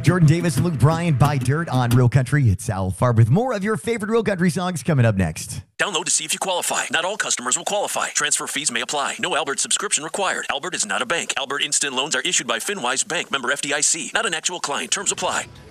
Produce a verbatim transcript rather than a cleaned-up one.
Jordan Davis and Luke Bryan by Dirt on Real Country. It's Al Farb with more of your favorite Real Country songs coming up next. Download to see if you qualify. Not all customers will qualify. Transfer fees may apply. No Albert subscription required. Albert is not a bank. Albert Instant Loans are issued by FinWise Bank, member F D I C. Not an actual client. Terms apply.